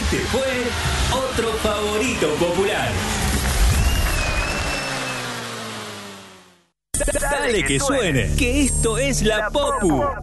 Este fue otro favorito popular. Dale que suene, que esto es La Popu.